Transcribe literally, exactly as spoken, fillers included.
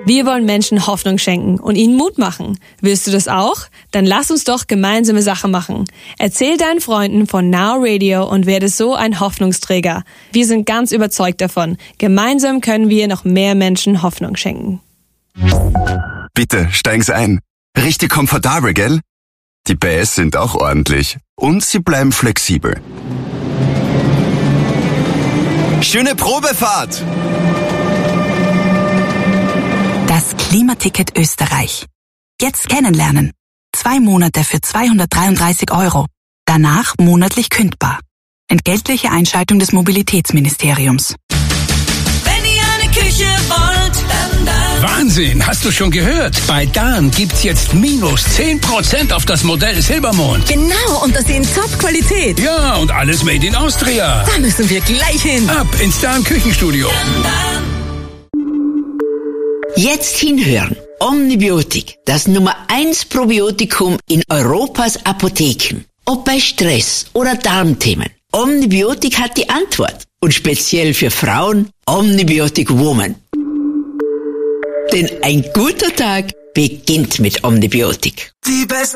Wir wollen Menschen Hoffnung schenken und ihnen Mut machen. Willst du das auch? Dann lass uns doch gemeinsame Sache machen. Erzähl deinen Freunden von Now Radio und werde so ein Hoffnungsträger. Wir sind ganz überzeugt davon. Gemeinsam können wir noch mehr Menschen Hoffnung schenken. Bitte, steigen Sie ein. Richtig komfortabel, gell? Die P S sind auch ordentlich. Und sie bleiben flexibel. Schöne Probefahrt! Das Klimaticket Österreich. Jetzt kennenlernen. Zwei Monate für zweihundertdreiunddreißig Euro. Danach monatlich kündbar. Entgeltliche Einschaltung des Mobilitätsministeriums. Wenn ihr eine Küche wollt, dann da. Wahnsinn, hast du schon gehört? Bei Dan gibt's jetzt minus zehn Prozent auf das Modell Silbermond. Genau, und das in Top-Qualität. Ja, und alles made in Austria. Da müssen wir gleich hin. Ab ins Dan Küchenstudio. Jetzt hinhören. Omnibiotik, das Nummer eins Probiotikum in Europas Apotheken. Ob bei Stress oder Darmthemen. Omnibiotik hat die Antwort. Und speziell für Frauen Omnibiotic Woman. Denn ein guter Tag beginnt mit Omnibiotik. Die besten